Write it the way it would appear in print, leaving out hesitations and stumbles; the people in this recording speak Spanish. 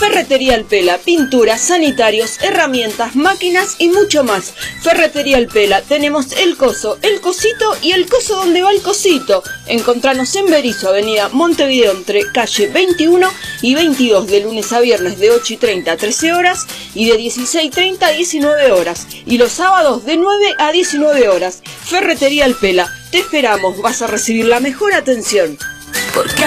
Ferretería El Pela, pinturas, sanitarios, herramientas, máquinas y mucho más. Ferretería El Pela, tenemos el coso, el cosito y el coso donde va el cosito. Encontranos en Berisso, avenida Montevideo, entre calle 21 y 22, de lunes a viernes de 8:30 a 13 horas y de 16:30 a 19 horas. Y los sábados de 9 a 19 horas. Ferretería El Pela, te esperamos, vas a recibir la mejor atención. Porque